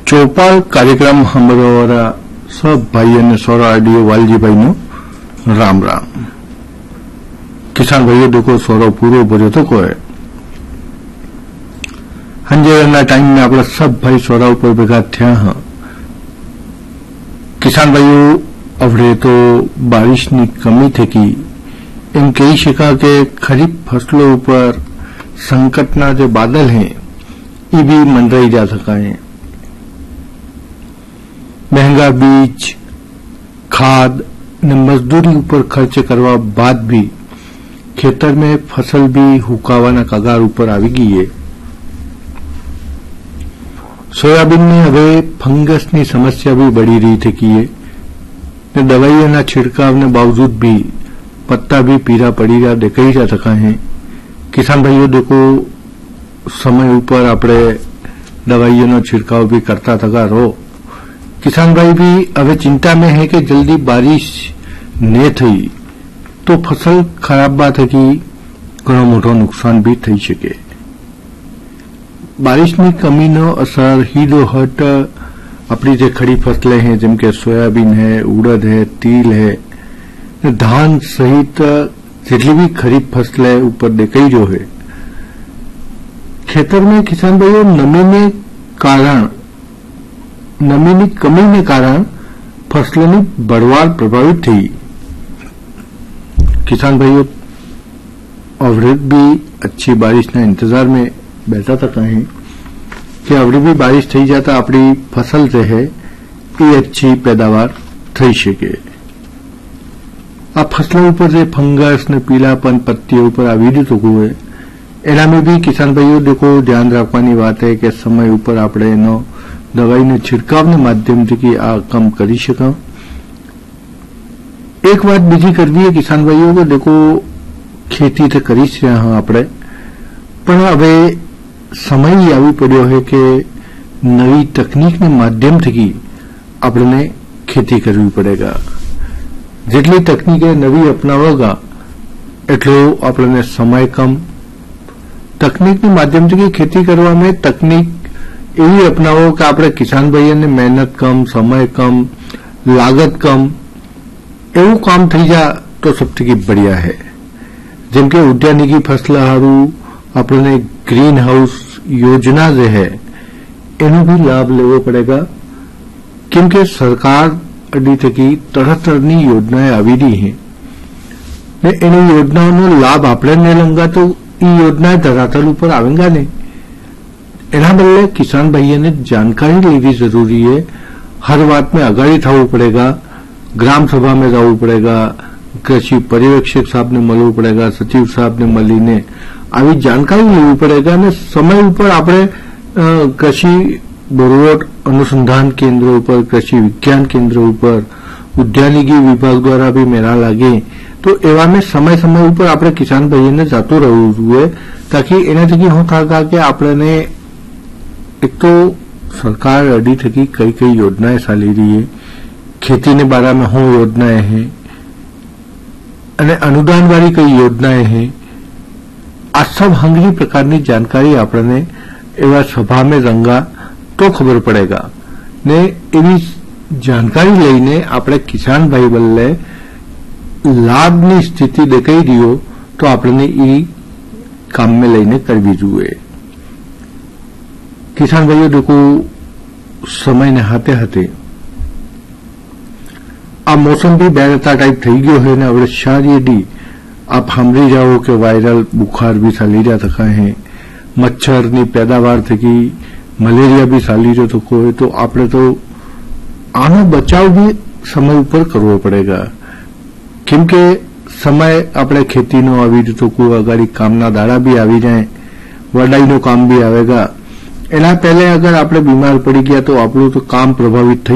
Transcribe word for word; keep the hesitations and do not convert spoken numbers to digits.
चौपाल कार्यक्रम हमारा सब भाई ने सोरा आडियो वालजी भाई नो राम राम। किसान भाइयों देखो सोरो पूरो भर्यो तो कोई हंजेरना टाइम में अपना सब भाई सोरा ऊपर भेगा थया हाँ। किसान भाइयों अवड़े तो बारिश नी कमी थे कि एम कही शका के खरीफ फसलों ऊपर संकटना जो बादल हैं ये भी मंडराई जा सका है। महंगा बीज खाद ने मजदूरी ऊपर खर्च करवा बाद भी खेतर में फसल भी हुकावाना कगार ऊपर આવી ગઈ है। सोयाबीन में हवे फंगस की समस्या भी बढ़ी रही थी कि ने दवाइयों छिड़काव ने बावजूद भी पत्ता भी पीला पड़ी रहा देखाई जा सका है। किसान भाइयों देखो समय ऊपर आपणे दवाइयों छिड़काव भी करता थका रहो। किसान भाई भी हवे चिंता में है कि जल्दी बारिश ने थई तो फसल खराब बात है कि घणो मोटो नुकसान भी थई सके। बारिशनी कमीनो असर हीडो हट अपनी जे खड़ी फसलें हैं जेम के सोयाबीन है, उड़द है, तिल है, धान सहित जितनी भी खरीफ फसलें ऊपर देखाई जो है। खेतर में किसान भाइयों नमी ने कारण नमी की कमी ने कारण फसलों की बढ़वार प्रभावित थी। किसान भाइयों अवरेज भी अच्छी बारिश ना इंतजार में बैठा था कहीं कि अवड़ी भी बारिश थी जाता अपनी फसल जो है ये अच्छी पैदावार थी सके। आ फसलों ऊपर जो फंगस ने पीलापन पत्ती ऊपर આવી જતું હોય એના में भी किसान भाइयों देखो ध्यान रखवानी बात है कि समय ऊपर આપણે એનો दवाईने छिड़कावने माध्यमथी आ काम करी शका। एक बात बीजी करवी है किसान भाइयों को देखो खेती तो करी ज रह्या आपणे पण हवे समय आवी पड्यो है कि नवी तकनीकने माध्यमथी आपणे खेती करवी पड़ेगा। जेटली तकनीके नवी अपनावोगा एटलो आपणे समय कम। तकनीकने माध्यमथी खेती करवा में तकनीक एवी अपनावो कि आपणे किसान भाई ने मेहनत कम, समय कम, लागत कम एवं काम थी जा तो सबथी बढ़िया है। जेम के उद्यानिकी फसल हारू अपने ग्रीन हाउस योजना जो है एनु भी लाभ लेवो पड़ेगा क्योंकि सरकार अडी थकी तरह तरह योजनाएं आवी रही है ने एनी योजनाओं लाभ आपणे ने लंगा तो ये योजनाएं धरातल पर आवेगा नहीं। एना बदले किसान भाई ने जानकारी लेवी जरूरी है। हर बात में आगाड़ी थवू पड़ेगा, ग्राम सभा में जावू पड़ेगा, कृषि पर्यवेक्षक साहब ने मळवू पड़ेगा, सचिव साहब ने मळीने આવી जानकारी लेवी पड़ेगा ने समय ऊपर आपणे कृषि बोरवट अनुसंधान केन्द्र ऊपर, कृषि विज्ञान केन्द्र ऊपर, उद्यानिकी विभाग द्वारा भी मेला लागे तो एवा में समय समय ऊपर आपणे किसान भाई ने जातू रहवू जोईए ताकि एनाथी शुं थाय कि आपणे एक तो सरकार अडी थकी कई कई योजनाएं चाली रही है, खेती ने बारे में हूँ योजनाएं हैं अने अनुदान वाली कई योजनाएं हैं। आ सब हंगरी प्रकार की जानकारी आपने एवं सभा में रंगा तो खबर पड़ेगा ने एवी जानकारी लईने आपणे किसान भाई बल्ले लाभनी स्थिति देखाई दियो तो आपने ई काम में लईने करवी जोईए। किसान भाइयों देखो समय ने हाथे हाथे आ मौसम भी बेरता टाइप थी गयो है ने हवे शारीडी आप सामड़ी जाओ कि वायरल बुखार भी चाली रहा थका है, मच्छर की पैदावार थकी मलेरिया भी चाली रह्यो थको है तो आपणे तो आनो बचाव भी समय ऊपर करवो पड़ेगा क्योंकि समय आपणे खेती नो आवी जतो को अगाड़ी कामना दाड़ा भी आवी जाए, वडाई नो काम भी आवेगा। एना पहले अगर आपणे बीमार पड़ी गया तो आपणुं तो काम प्रभावित थई